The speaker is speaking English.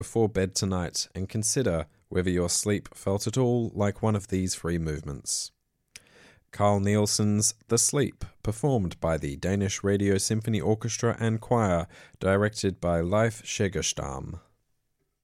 before bed tonight and consider whether your sleep felt at all like one of these three movements. Carl Nielsen's The Sleep, performed by the Danish Radio Symphony Orchestra and Choir, directed by Leif Segerstam.